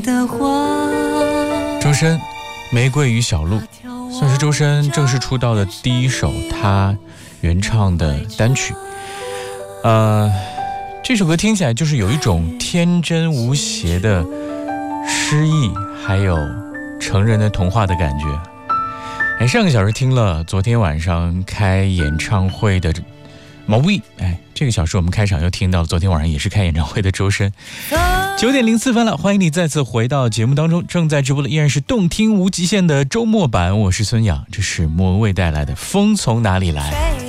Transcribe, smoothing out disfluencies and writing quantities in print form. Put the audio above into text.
周深《玫瑰与小鹿》算是周深正式出道的第一首他原唱的单曲。这首歌听起来就是有一种天真无邪的诗意，还有成人的童话的感觉。上个小时听了昨天晚上开演唱会的毛不易，这个小时我们开场又听到了昨天晚上也是开演唱会的周深。9点04分了，欢迎你再次回到节目当中，正在直播的依然是动听无极限的周末版，我是孙养，这是莫文蔚带来的风从哪里来。